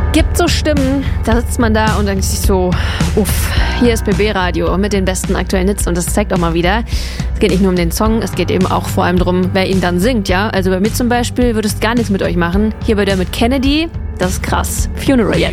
Gibt so Stimmen, da sitzt man da und denkt sich so, uff, hier ist BB Radio mit den besten aktuellen Hits und das zeigt auch mal wieder, es geht nicht nur um den Song, es geht eben auch vor allem darum, wer ihn dann singt, ja. Also bei mir zum Beispiel würde es gar nichts mit euch machen. Hier bei der mit Kennedy, das ist krass. Funeral.